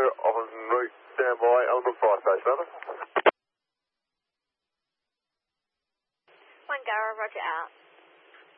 en route, stand by, Element Fire Station, over. 1 Garra, roger out.